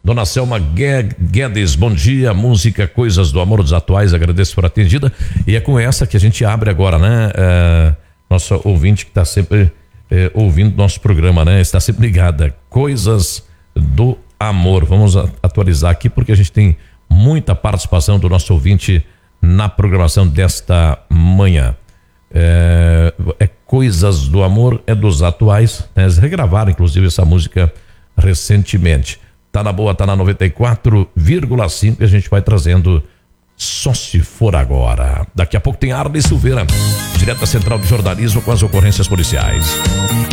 Dona Selma Guedes, bom dia, música Coisas do Amor dos Atuais, agradeço por atendida. E é com essa que a gente abre agora, né? Nossa ouvinte que está sempre ouvindo nosso programa, né? Está sempre ligada, Coisas do Amor. Vamos atualizar aqui porque a gente tem muita participação do nosso ouvinte na programação desta manhã. Coisas do Amor, é dos Atuais, né? Eles regravaram inclusive essa música recentemente. Tá na boa, tá na 94,5 e a gente vai trazendo Só Se For Agora. Daqui a pouco tem Arley Silveira, direto da Central de Jornalismo com as ocorrências policiais.